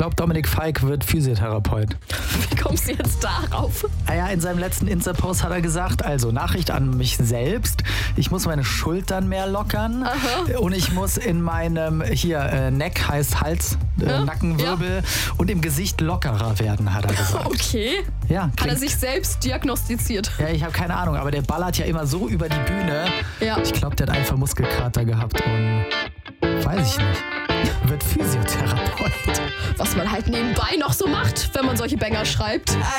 glaube, Dominik Feick wird Physiotherapeut. Wie kommst du jetzt darauf? Naja, in seinem letzten Insta-Post hat er gesagt, also Nachricht an mich selbst, ich muss meine Schultern mehr lockern. Aha. Und ich muss in meinem, Neck heißt Hals, Nackenwirbel und im Gesicht lockerer werden, hat er gesagt. Okay. Ja, Hat er sich selbst diagnostiziert? Ja, ich habe keine Ahnung, aber der ballert ja immer so über die Bühne. Ja. Ich glaube, der hat einfach Muskelkater gehabt und weiß ich nicht. Wird Physiotherapeut. Was man halt nebenbei noch so macht, wenn man solche Banger schreibt.